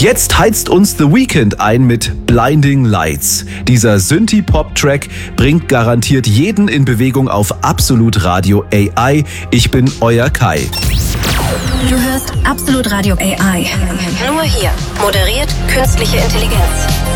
Jetzt heizt uns The Weeknd ein mit Blinding Lights. Dieser Synthie-Pop-Track bringt garantiert jeden in Bewegung auf Absolut Radio AI. Ich bin euer Kai. Du hörst Absolut Radio AI. Nur hier. Moderiert künstliche Intelligenz.